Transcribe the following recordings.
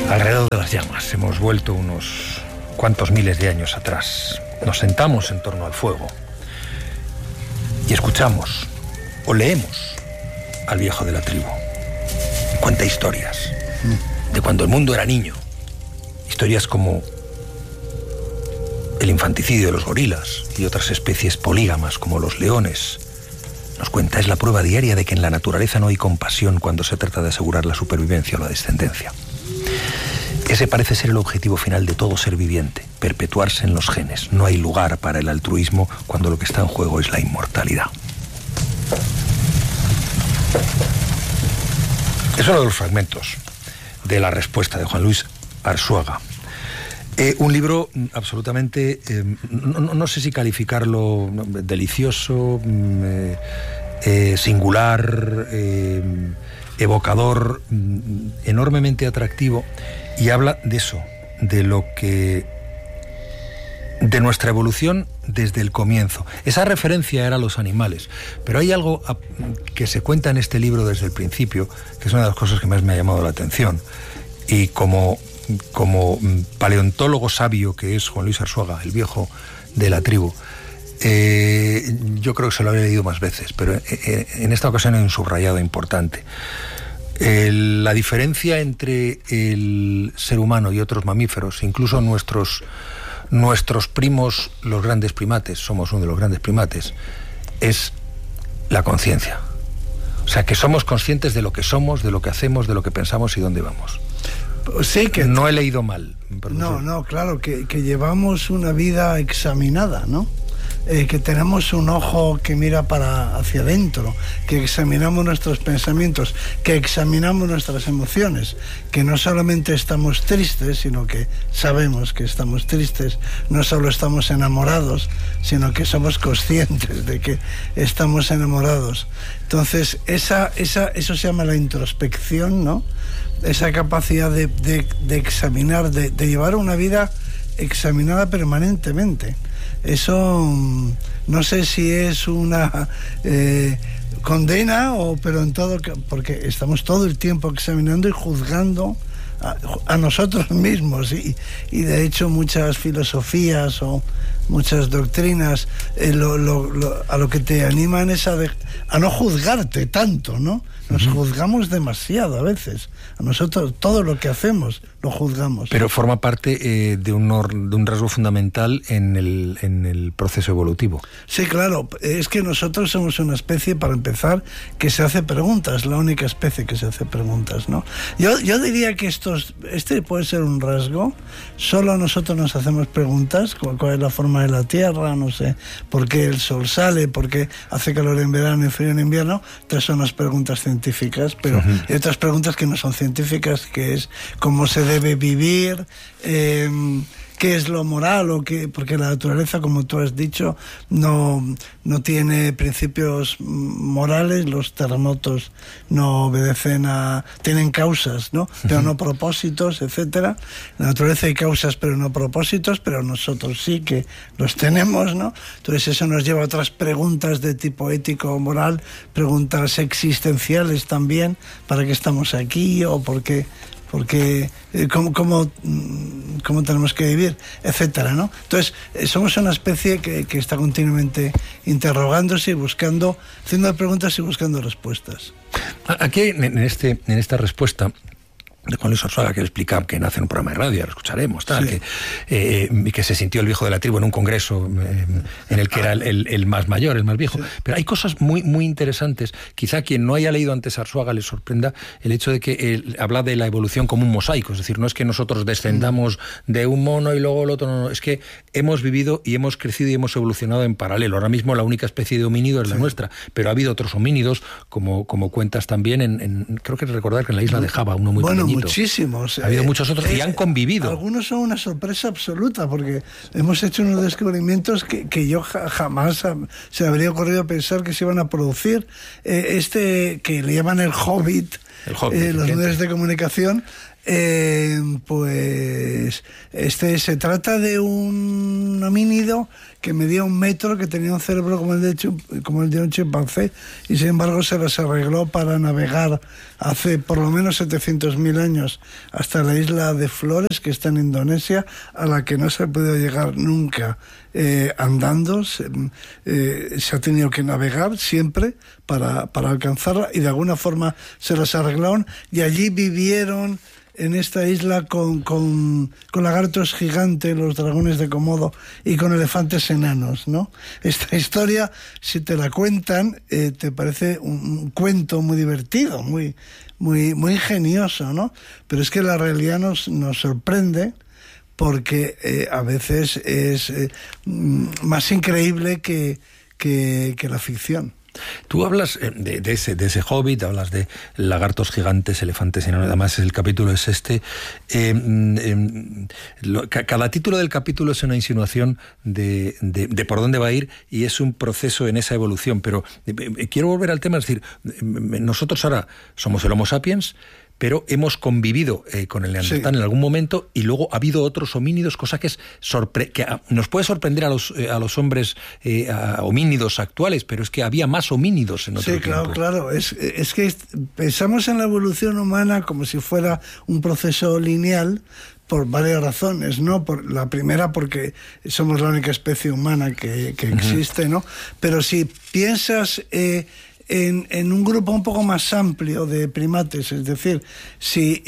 Alrededor de las llamas hemos vuelto unos cuantos miles de años atrás. Nos sentamos en torno al fuego y escuchamos o leemos al viejo de la tribu. Cuenta historias de cuando el mundo era niño. Historias como el infanticidio de los gorilas y otras especies polígamas como los leones. Nos cuenta, es la prueba diaria de que en la naturaleza no hay compasión cuando se trata de asegurar la supervivencia o la descendencia. Ese parece ser el objetivo final de todo ser viviente, perpetuarse en los genes. No hay lugar para el altruismo cuando lo que está en juego es la inmortalidad. Es uno de los fragmentos de la respuesta de Juan Luis Arzuaga. Un libro absolutamente, no sé si calificarlo delicioso, singular, evocador, enormemente atractivo, y habla de eso, de nuestra evolución desde el comienzo. Esa referencia era a los animales, pero hay algo que se cuenta en este libro desde el principio, que es una de las cosas que más me ha llamado la atención, y como paleontólogo sabio que es Juan Luis Arzuaga, el viejo de la tribu, yo creo que se lo había leído más veces, pero en esta ocasión hay un subrayado importante. La diferencia entre el ser humano y otros mamíferos, incluso nuestros primos, los grandes primates, somos uno de los grandes primates, es la conciencia. O sea, que somos conscientes de lo que somos, de lo que hacemos, de lo que pensamos y dónde vamos. Sí, que no he leído mal. No, claro, que llevamos una vida examinada, ¿no? Que tenemos un ojo que mira hacia adentro, que examinamos nuestros pensamientos, que examinamos nuestras emociones, que no solamente estamos tristes, sino que sabemos que estamos tristes, no solo estamos enamorados, sino que somos conscientes de que estamos enamorados. Entonces, eso se llama la introspección, ¿no? Esa capacidad de examinar, de llevar una vida examinada permanentemente. Eso no sé si es una condena pero en todo, porque estamos todo el tiempo examinando y juzgando a nosotros mismos y de hecho muchas filosofías o muchas doctrinas a lo que te animan es a no juzgarte tanto, ¿no? Nos juzgamos demasiado a veces. A nosotros todo lo que hacemos lo juzgamos. Pero forma parte de un rasgo fundamental en el proceso evolutivo. Sí, claro. Es que nosotros somos una especie, para empezar, que se hace preguntas. La única especie que se hace preguntas, ¿no? Yo diría que este puede ser un rasgo. Solo nosotros nos hacemos preguntas. ¿Cuál es la forma de la Tierra? No sé. ¿Por qué el sol sale? ¿Por qué hace calor en verano y frío en invierno? Estas son las preguntas científicas, pero hay otras preguntas que no son científicas, que es cómo se debe vivir, qué es lo moral, porque la naturaleza, como tú has dicho, no tiene principios morales. Los terremotos no obedecen tienen causas, ¿no? Pero no propósitos, etcétera. En la naturaleza hay causas pero no propósitos, pero nosotros sí que los tenemos, ¿no? Entonces eso nos lleva a otras preguntas de tipo ético o moral, preguntas existenciales también, ¿para qué estamos aquí? O porque cómo tenemos que vivir, etcétera, ¿no? Entonces, somos una especie que está continuamente interrogándose y haciendo preguntas y buscando respuestas. Aquí, en esta respuesta de Juan Luis Arzuaga, que explica que nace en un programa de radio, lo escucharemos, tal, sí. Que se sintió el viejo de la tribu en un congreso en el que era el más mayor, el más viejo. Sí. Pero hay cosas muy, muy interesantes. Quizá quien no haya leído antes a Arzuaga le sorprenda el hecho de que habla de la evolución como un mosaico. Es decir, no es que nosotros descendamos de un mono y luego el otro, no. Es que hemos vivido y hemos crecido y hemos evolucionado en paralelo. Ahora mismo la única especie de homínido es la nuestra, pero ha habido otros homínidos, como cuentas también, creo que recordar que en la isla de Java, uno muy pequeñito. Muchísimos. Ha habido muchos otros y han convivido. Algunos son una sorpresa absoluta, porque hemos hecho unos descubrimientos que yo jamás se me habría ocurrido pensar que se iban a producir. Que le llaman el Hobbit, los medios de comunicación, Pues se trata de un homínido que medía 1 metro, que tenía un cerebro como el de un chimpancé, y sin embargo se las arregló para navegar hace por lo menos 700.000 años hasta la isla de Flores, que está en Indonesia, a la que no se ha podido llegar nunca andando. Se ha tenido que navegar siempre para alcanzarla, y de alguna forma se las arreglaron, y allí vivieron en esta isla con lagartos gigantes, los dragones de Komodo, y con elefantes enanos, ¿no? Esta historia, si te la cuentan, te parece un cuento muy divertido, muy ingenioso, ¿no? Pero es que la realidad nos sorprende, porque a veces es más increíble que la ficción. Tú hablas de ese Hobbit, hablas de lagartos gigantes, elefantes enanos, además el capítulo es este. Cada título del capítulo es una insinuación de por dónde va a ir, y es un proceso en esa evolución. Pero quiero volver al tema, es decir, nosotros ahora somos el Homo sapiens, pero hemos convivido con el Neandertal en algún momento, y luego ha habido otros homínidos, cosa que nos puede sorprender a los hombres homínidos actuales, pero es que había más homínidos en otro tiempo. Claro. Es que pensamos en la evolución humana como si fuera un proceso lineal, por varias razones, ¿no? Por la primera, porque somos la única especie humana que existe, ¿no? Pero si piensas en un grupo un poco más amplio de primates, es decir, si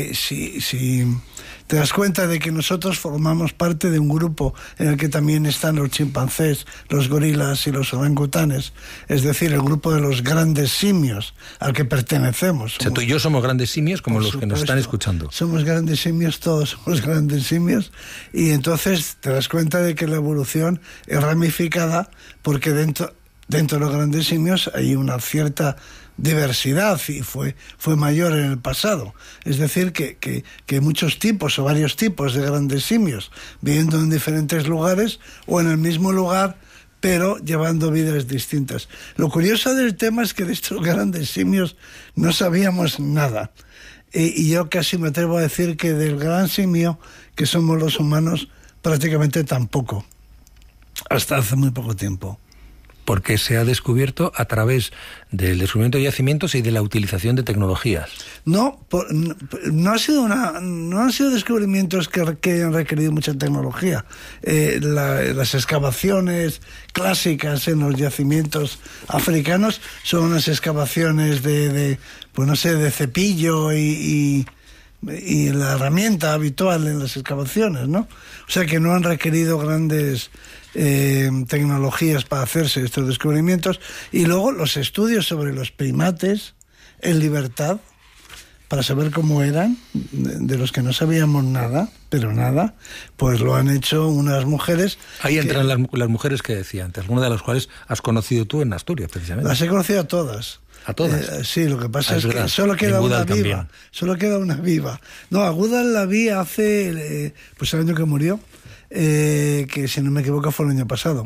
te das cuenta de que nosotros formamos parte de un grupo en el que también están los chimpancés, los gorilas y los orangutanes, es decir, el grupo de los grandes simios al que pertenecemos. O sea, tú y yo somos grandes simios, como los que nos están escuchando. Somos grandes simios, todos somos grandes simios, y entonces te das cuenta de que la evolución es ramificada, porque dentro de los grandes simios hay una cierta diversidad, y fue mayor en el pasado. Es decir, que hay muchos tipos o varios tipos de grandes simios viviendo en diferentes lugares o en el mismo lugar, pero llevando vidas distintas. Lo curioso del tema es que de estos grandes simios no sabíamos nada. Y yo casi me atrevo a decir que del gran simio que somos los humanos, prácticamente tampoco, hasta hace muy poco tiempo. Porque se ha descubierto a través del descubrimiento de yacimientos y de la utilización de tecnologías. No han sido descubrimientos que han requerido mucha tecnología. Las excavaciones clásicas en los yacimientos africanos son unas excavaciones de cepillo y la herramienta habitual en las excavaciones, ¿no? O sea que no han requerido grandes tecnologías para hacerse estos descubrimientos. Y luego los estudios sobre los primates en libertad, para saber cómo eran, de los que no sabíamos nada, pero nada, pues lo han hecho unas mujeres. Ahí entran las mujeres que decía antes, algunas de las cuales has conocido tú en Asturias, precisamente. Las he conocido a todas. ¿A todas? Sí, lo que pasa es que solo queda una viva. También. Solo queda una viva. No, a Goodall la vi hace, pues el año que murió, que si no me equivoco fue el año pasado,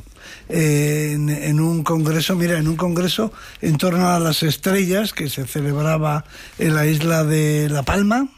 en un congreso en torno a las estrellas que se celebraba en la isla de La Palma.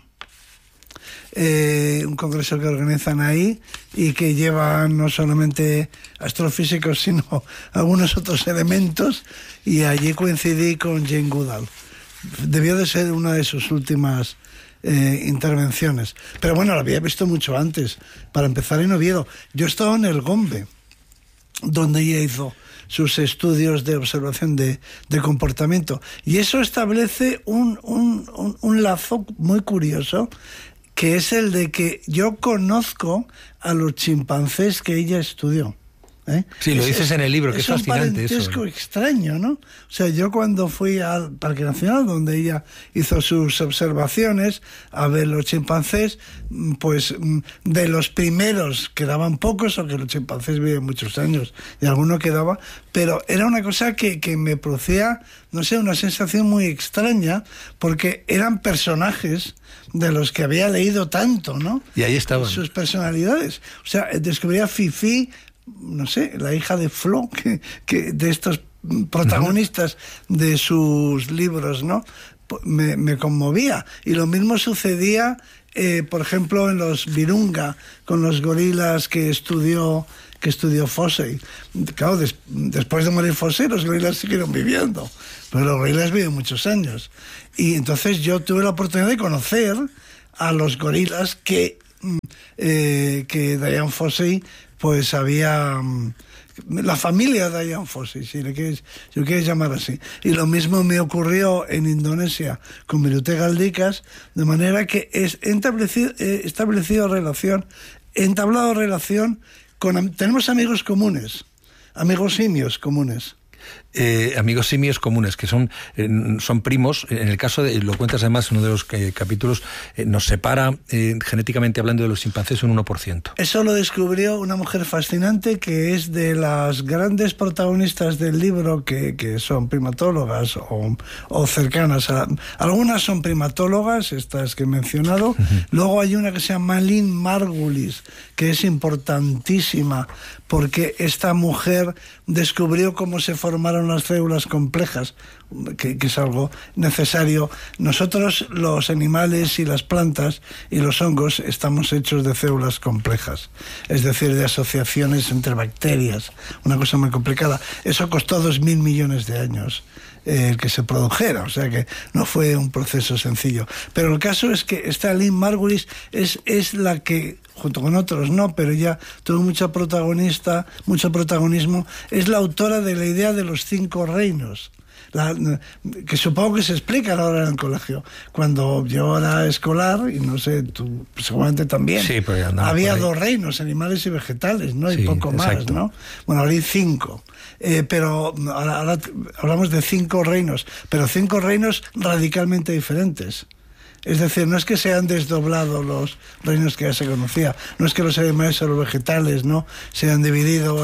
Un congreso que organizan ahí y que lleva no solamente astrofísicos sino algunos otros elementos, y allí coincidí con Jane Goodall. Debió de ser una de sus últimas intervenciones, pero bueno, la había visto mucho antes. Para empezar, en Oviedo. Yo estaba en el Gombe, donde ella hizo sus estudios de observación de comportamiento, y eso establece un lazo muy curioso, que es el de que yo conozco a los chimpancés que ella estudió. Sí, lo dices en el libro, que es fascinante eso. Es un parentesco extraño, ¿no? O sea, yo cuando fui al Parque Nacional, donde ella hizo sus observaciones, a ver los chimpancés, pues de los primeros quedaban pocos, aunque los chimpancés viven muchos años, y alguno quedaba, pero era una cosa que me producía, no sé, una sensación muy extraña, porque eran personajes de los que había leído tanto, ¿no? Y ahí estaban. Sus personalidades. O sea, descubría Fifi, no sé, la hija de Flo, que de estos protagonistas de sus libros, ¿no? me conmovía. Y lo mismo sucedía, por ejemplo, en los Virunga, con los gorilas que estudió Fossey. Claro, después de morir Fossey, los gorilas siguieron viviendo, pero los gorilas viven muchos años. Y entonces yo tuve la oportunidad de conocer a los gorilas que Dian Fossey, pues había... la familia de Dian Fossey, si lo quieres llamar así. Y lo mismo me ocurrió en Indonesia con Birute Galdikas, de manera que he entablado relación tenemos amigos comunes, amigos simios comunes. Amigos simios comunes, que son primos. En el caso de, lo cuentas además en uno de los capítulos, nos separa genéticamente hablando de los chimpancés un 1%. Eso lo descubrió una mujer fascinante que es de las grandes protagonistas del libro, que son primatólogas o cercanas algunas son primatólogas, estas que he mencionado. Luego hay una que se llama Lynn Margulis, que es importantísima porque esta mujer descubrió cómo se formaron las células complejas, que es algo necesario. Nosotros, los animales y las plantas y los hongos, estamos hechos de células complejas, es decir, de asociaciones entre bacterias, una cosa muy complicada. Eso costó 2.000 millones de años el que se produjera, o sea que no fue un proceso sencillo. Pero el caso es que esta Lynn Margulis es la que, junto con otros no, pero ya tuvo mucho protagonismo, es la autora de la idea de los 5 reinos, que supongo que se explican ahora en el colegio. Cuando yo era escolar, y no sé, tú seguramente también, sí, había 2 reinos, animales y vegetales, ¿no? Sí, y poco exacto. más, ¿no? Bueno, ahora hay 5. Pero ahora hablamos de 5 reinos, pero 5 reinos radicalmente diferentes. Es decir, no es que se han desdoblado los reinos que ya se conocía, no es que los animales o los vegetales no se han dividido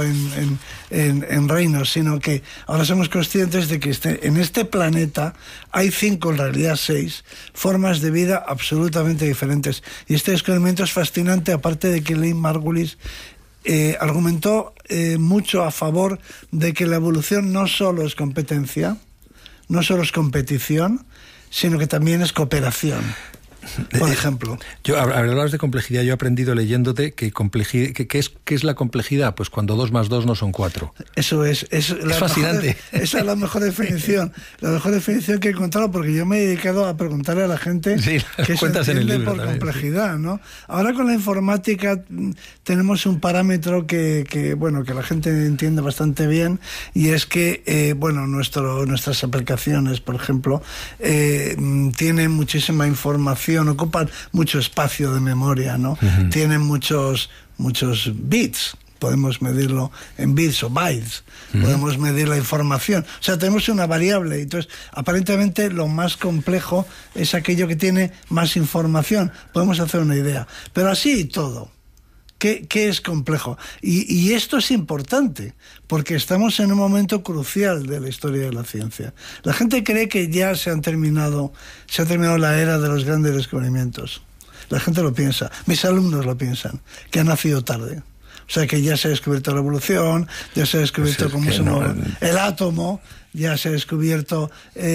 en reinos, sino que ahora somos conscientes de que en este planeta hay 5, en realidad 6, formas de vida absolutamente diferentes. Y este descubrimiento es fascinante, aparte de que Lynn Margulis argumentó mucho a favor de que la evolución no solo es competencia, no solo es competición, sino que también es cooperación. Por ejemplo. Yo, hablabas de complejidad, yo he aprendido leyéndote que ¿qué es la complejidad? Pues cuando 2 más 2 no son 4. Eso es fascinante. Esa es la mejor definición. La mejor definición que he encontrado, porque yo me he dedicado a preguntarle a la gente qué se entiende por complejidad, ¿no? Ahora con la informática tenemos un parámetro que la gente entiende bastante bien, y es que nuestras aplicaciones, por ejemplo, tienen muchísima información, ocupan mucho espacio de memoria, ¿no? Tienen muchos bits, podemos medirlo en bits o bytes, podemos medir la información, o sea, tenemos una variable. Entonces, aparentemente lo más complejo es aquello que tiene más información, podemos hacer una idea, pero así y todo. ¿Qué es complejo? Y esto es importante, porque estamos en un momento crucial de la historia de la ciencia. La gente cree que ya se ha terminado la era de los grandes descubrimientos. La gente lo piensa, mis alumnos lo piensan, que ha nacido tarde. O sea, que ya se ha descubierto la evolución, ya se ha descubierto cómo se mueve el átomo, ya se ha descubierto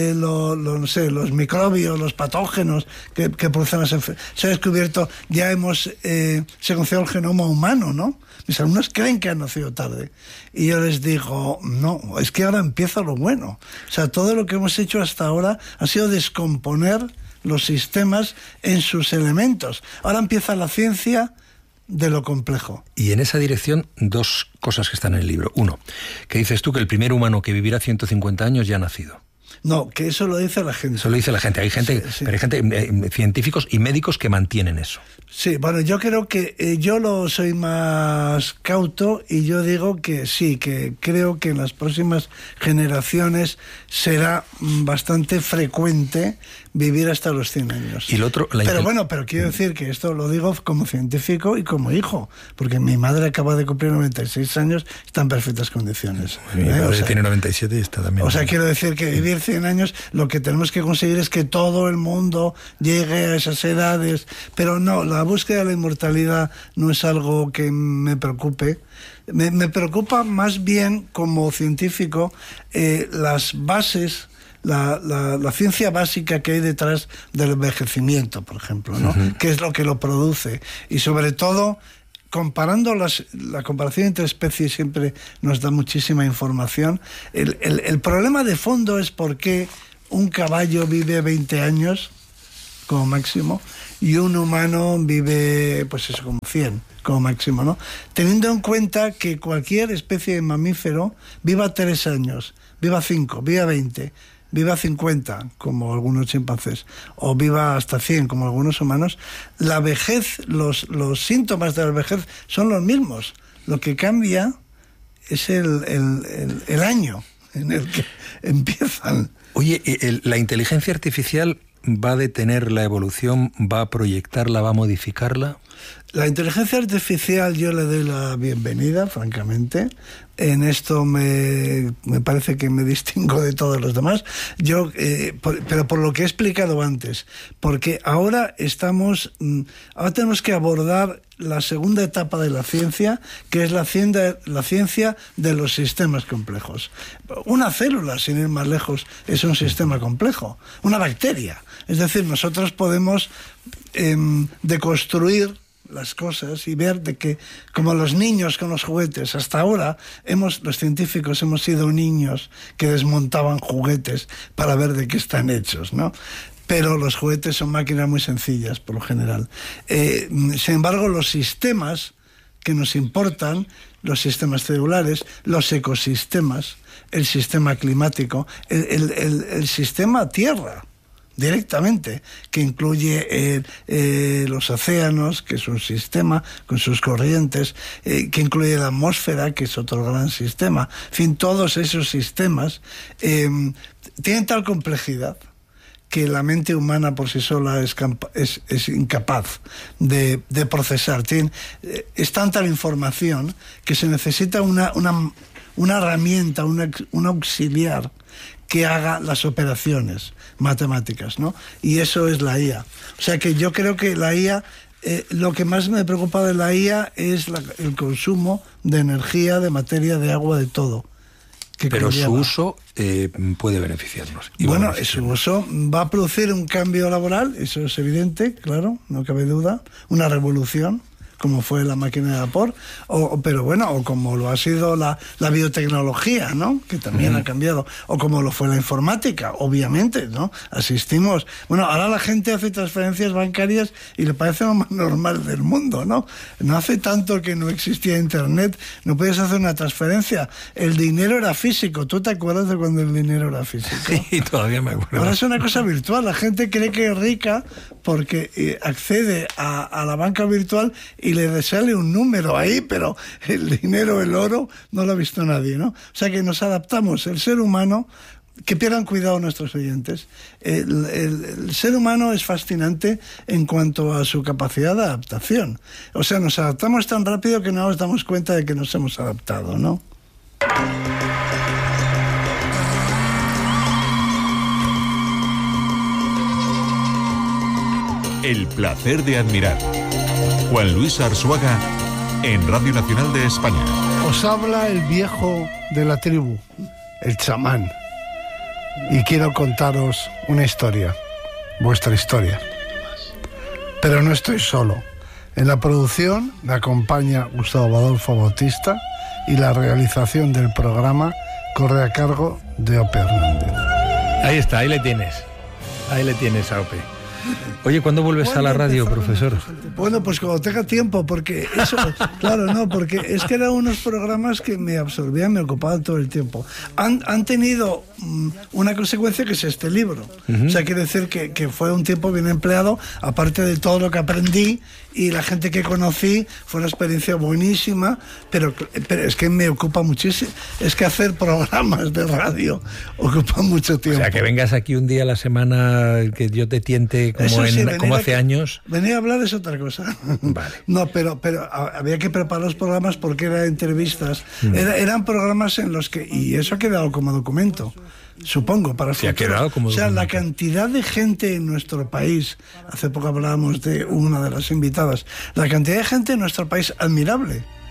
los microbios, los patógenos que producen las enfermedades. Se ha descubierto, se conoció el genoma humano, ¿no? Mis alumnos creen que han nacido tarde. Y yo les digo, no, es que ahora empieza lo bueno. O sea, todo lo que hemos hecho hasta ahora ha sido descomponer los sistemas en sus elementos. Ahora empieza la ciencia de lo complejo. Y en esa dirección, 2 cosas que están en el libro. 1, que dices tú que el primer humano que vivirá 150 años ya ha nacido. No, que eso lo dice la gente. Eso lo dice la gente. Hay gente, sí. Pero hay gente, científicos y médicos que mantienen eso. Sí, bueno, yo creo que yo soy más cauto, y yo digo que sí, que creo que en las próximas generaciones será bastante frecuente vivir hasta los 100 años. Y el otro, pero quiero decir que esto lo digo como científico y como hijo, porque mi madre acaba de cumplir 96 años, está en perfectas condiciones. Mi padre tiene 97 y está también. O sea, quiero decir que vivir 100 años, lo que tenemos que conseguir es que todo el mundo llegue a esas edades, pero no, la búsqueda de la inmortalidad no es algo que me preocupe. Me preocupa más bien como científico las bases la ciencia básica que hay detrás del envejecimiento, por ejemplo, ¿no? ¿Qué es lo que lo produce? Y sobre todo, comparando la comparación entre especies siempre nos da muchísima información. El problema de fondo es por qué un caballo vive 20 años como máximo y un humano vive, pues eso, como 100 como máximo, ¿no? Teniendo en cuenta que cualquier especie de mamífero viva 3 años, viva 5, viva 20, viva 50, como algunos chimpancés, o viva hasta 100, como algunos humanos, la vejez, los síntomas de la vejez son los mismos. Lo que cambia es el año en el que empiezan. Oye, ¿la inteligencia artificial va a detener la evolución, va a proyectarla, va a modificarla? La inteligencia artificial yo le doy la bienvenida, francamente. En esto me parece que me distingo de todos los demás. Pero por lo que he explicado antes, porque ahora tenemos que abordar la segunda etapa de la ciencia, que es la ciencia de los sistemas complejos. Una célula, sin ir más lejos, es un sistema complejo. Una bacteria. Es decir, nosotros podemos deconstruir las cosas y ver de que, como los niños con los juguetes, hasta ahora los científicos hemos sido niños que desmontaban juguetes para ver de qué están hechos, ¿no? Pero los juguetes son máquinas muy sencillas, por lo general. Sin embargo, los sistemas que nos importan, los sistemas celulares, los ecosistemas, el sistema climático, el sistema Tierra, directamente, que incluye los océanos, que es un sistema con sus corrientes, que incluye la atmósfera, que es otro gran sistema. En fin, todos esos sistemas tienen tal complejidad que la mente humana por sí sola es incapaz de procesar. Es tanta la información que se necesita una herramienta, un auxiliar que haga las operaciones matemáticas, ¿no? Y eso es la IA. O sea que yo creo que la IA, lo que más me preocupa de la IA es el consumo de energía, de materia, de agua, de todo. Pero su uso puede beneficiarnos. Bueno, su uso va a producir un cambio laboral, eso es evidente, claro, no cabe duda, una revolución, como fue la máquina de vapor, pero bueno, o como lo ha sido la biotecnología, ¿no? Que también ha cambiado, o como lo fue la informática, obviamente, ¿no? Asistimos, bueno, ahora la gente hace transferencias bancarias y le parece lo más normal del mundo, ¿no? No hace tanto que no existía internet, no podías hacer una transferencia, el dinero era físico. ¿Tú te acuerdas de cuando el dinero era físico? Sí, todavía me acuerdo. Ahora es una cosa virtual, la gente cree que es rica porque accede a la banca virtual y le sale un número ahí, pero el dinero, el oro, no lo ha visto nadie, ¿no? O sea que nos adaptamos. El ser humano, que pierdan cuidado nuestros oyentes, el ser humano es fascinante en cuanto a su capacidad de adaptación. O sea, nos adaptamos tan rápido que no nos damos cuenta de que nos hemos adaptado, ¿no? El placer de admirar. Juan Luis Arzuaga en Radio Nacional de España. Os habla el viejo de la tribu, el chamán. Y quiero contaros una historia, vuestra historia. Pero no estoy solo. En la producción me acompaña Gustavo Adolfo Bautista y la realización del programa corre a cargo de Ope Hernández. Ahí está, ahí le tienes a Ope. Oye, ¿cuándo vuelves a la radio, profesor? Bueno, pues cuando tenga tiempo, porque eso, claro, no, porque es que eran unos programas que me absorbían, me ocupaban todo el tiempo. Han tenido una consecuencia que es este libro. O sea, quiere decir que fue un tiempo bien empleado, aparte de todo lo que aprendí y la gente que conocí, fue una experiencia buenísima, pero es que me ocupa muchísimo. Es que hacer programas de radio ocupa mucho tiempo. O sea, que vengas aquí un día a la semana, que yo te tiente como hace años. Venir a hablar es otra cosa. Vale. No, pero había que preparar los programas porque eran entrevistas. Eran programas en los que... Y eso ha quedado como documento, supongo, para sí, ha quedado como documento. La cantidad de gente en nuestro país, hace poco hablábamos de una de las invitadas, la cantidad de gente en nuestro país, admirable.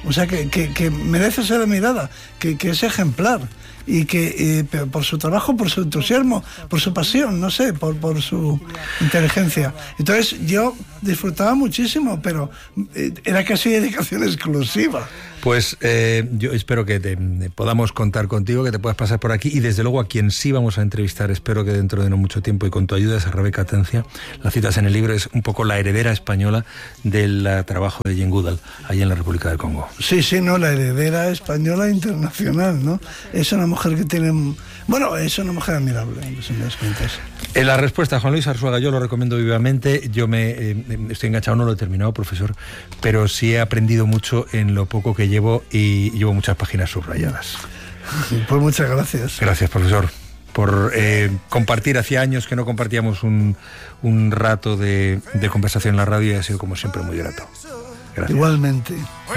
O sea, que merece ser admirada, que es ejemplar. Y que por su trabajo, por su entusiasmo, por su pasión, no sé, por su inteligencia. Entonces yo disfrutaba muchísimo, pero era casi dedicación exclusiva. Pues yo espero que podamos contar contigo, que te puedas pasar por aquí, y desde luego a quien sí vamos a entrevistar, espero que dentro de no mucho tiempo y con tu ayuda, es a Rebeca Atencia. La citas en el libro, es un poco la heredera española del trabajo de Jane Goodall allí en la República del Congo. Sí, no, la heredera española internacional, ¿no? Es una mujer que tiene... Bueno, es una mujer admirable, si me das cuenta. En la respuesta, Juan Luis Arzuaga, yo lo recomiendo vivamente. Yo estoy enganchado, no lo he terminado, profesor, pero sí he aprendido mucho en lo poco que llevo, y llevo muchas páginas subrayadas. Pues muchas gracias. Gracias, profesor, por compartir. Hacía años que no compartíamos un rato de conversación en la radio, y ha sido como siempre muy grato. Gracias. Igualmente.